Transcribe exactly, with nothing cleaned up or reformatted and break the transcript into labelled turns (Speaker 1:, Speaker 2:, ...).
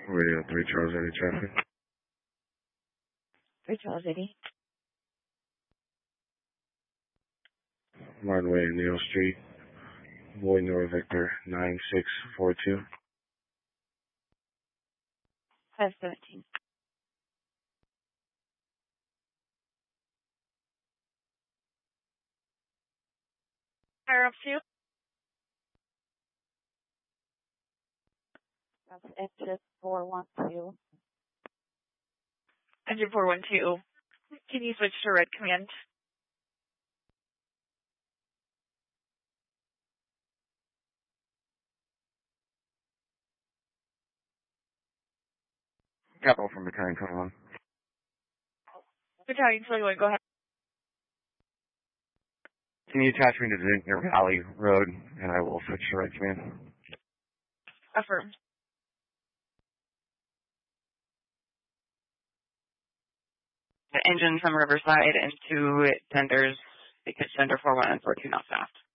Speaker 1: Radio three Charles eighty traffic.
Speaker 2: three Charles eighty.
Speaker 1: Martin Way, Neal Street. Boy Nor Victor nine six four two.
Speaker 2: five seventeen. Fire up to you. That's exit four one two.
Speaker 3: Engine four one two. Can you switch to red command?
Speaker 1: Capital from Battalion twenty-one.
Speaker 3: Battalion twenty-one, go ahead.
Speaker 1: Can you attach me to Zinkner Valley Road, and I will switch to red command?
Speaker 3: Affirm.
Speaker 4: The engine from Riverside into tenders because tender four one and four two not fast.